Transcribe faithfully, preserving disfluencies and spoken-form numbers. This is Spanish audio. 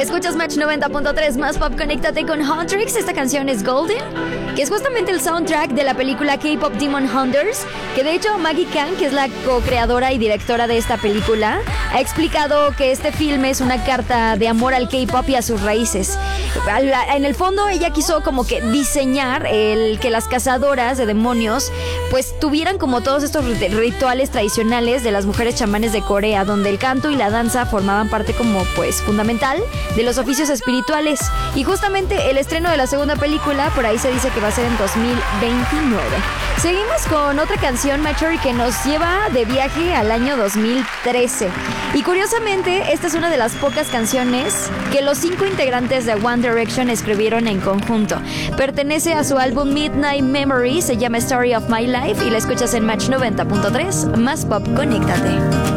Escuchas Match noventa punto tres más pop, conéctate con Huntrix. Esta canción es Golden, que es justamente el soundtrack de la película K-Pop Demon Hunters, que de hecho Maggie Kang, que es la co-creadora y directora de esta película, ha explicado que este filme es una carta de amor al K-Pop y a sus raíces. En el fondo ella quiso como que diseñar el que las cazadoras de demonios pues tuvieran como todos estos rituales tradicionales de las mujeres chamanes de Corea, donde el canto y la danza formaban parte como pues fundamental de los oficios espirituales. Y justamente el estreno de la segunda película por ahí se dice que va a ser en dos mil veintinueve. Seguimos con otra canción, Mature, que nos lleva de viaje al año dos mil trece. Y curiosamente, esta es una de las pocas canciones que los cinco integrantes de One Direction escribieron en conjunto. Pertenece a su álbum Midnight Memory, se llama Story of My Life y la escuchas en Match noventa punto tres, más pop, conéctate.